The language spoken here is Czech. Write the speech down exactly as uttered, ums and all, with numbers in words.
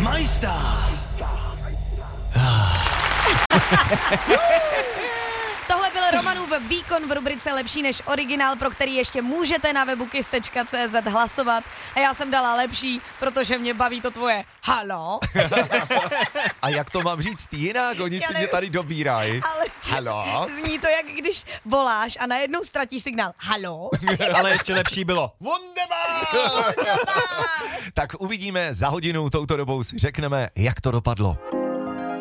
Majstá. Tohle byl Romanův výkon v rubrice Lepší než originál, pro který ještě můžete na webu kiss tečka cé zet hlasovat. A já jsem dala lepší, protože mě baví to tvoje halo. A jak to mám říct jinak? Oni si Já mě tady dobírají. Ale Halo? zní to, jak když voláš a najednou ztratíš signál. Halo? Ale ještě lepší bylo. Tak uvidíme za hodinu, touto dobou si řekneme, jak to dopadlo.